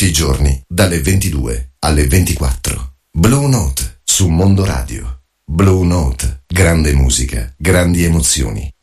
tutti i giorni dalle 22 alle 24. Blue Note su Mondo Radio. Blue Note, grande musica, grandi emozioni.